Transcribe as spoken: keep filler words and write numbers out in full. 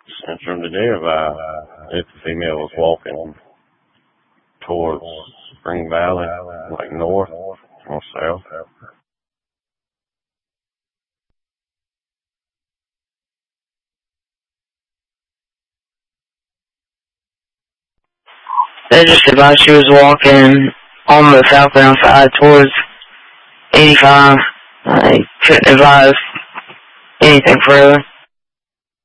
Central today, about if the female was walking towards Spring Valley, like north or south. They just advised she was walking on the southbound side towards eighty-five. I couldn't advise anything further.